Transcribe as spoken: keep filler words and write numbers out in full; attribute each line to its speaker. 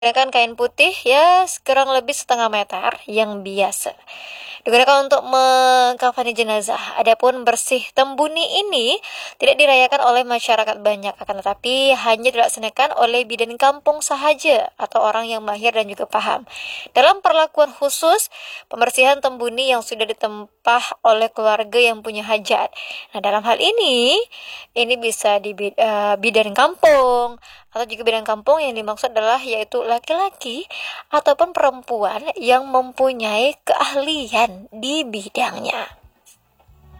Speaker 1: Menggunakan kain putih ya kurang lebih setengah meter yang biasa digunakan untuk mengkafani jenazah. Adapun bersih Tembuni ini tidak dirayakan oleh masyarakat banyak, akan tetapi hanya dilaksanakan oleh bidan kampung sahaja atau orang yang mahir dan juga paham dalam perlakuan khusus pembersihan Tembuni yang sudah ditempah oleh keluarga yang punya hajat. Nah, dalam hal ini ini bisa di uh, bidan kampung atau juga bidan kampung yang dimaksud adalah yaitu laki-laki ataupun perempuan yang mempunyai keahlian di bidangnya.